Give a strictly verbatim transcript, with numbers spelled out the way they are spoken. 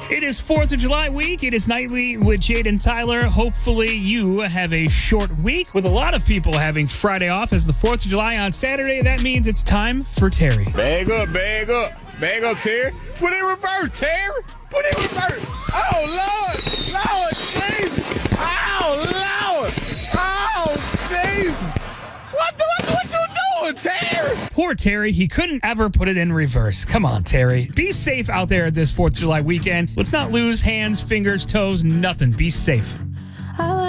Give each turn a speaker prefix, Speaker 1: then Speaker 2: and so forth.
Speaker 1: It is fourth of July week. It is Nightly with Jade and Tyler. Hopefully you have a short week with a lot of people having Friday off as the fourth of July on Saturday. That means it's time for Terry.
Speaker 2: Bag up, bag up. Bag up, Terry. Put it in reverse, Terry. Put it in reverse. Oh, Lord. Lord, Jesus. Oh, Lord. Oh, Jesus. What, the, what, what you doing, Terry?
Speaker 1: Poor Terry. He couldn't ever put it in reverse. Come on, Terry. Be safe out there this fourth of July weekend. Let's not lose hands, fingers, toes, nothing. Be safe.